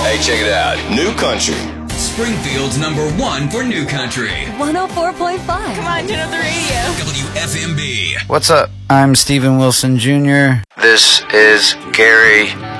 Hey, check it out. New Country. Springfield's #1 for New Country. 104.5. Come on, turn up the radio. WFMB. What's up? I'm Steven Wilson Jr. This is Gary